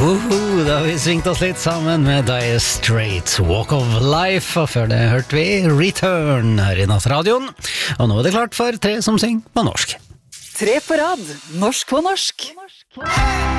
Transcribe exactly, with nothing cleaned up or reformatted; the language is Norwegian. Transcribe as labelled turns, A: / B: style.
A: Woho, da har vi svingt oss litt sammen med Dire Straits Walk of Life, og før det hørte vi Return her i Nattradioen. Og nå er det klart for tre som synger på norsk.
B: Tre på rad, norsk på norsk.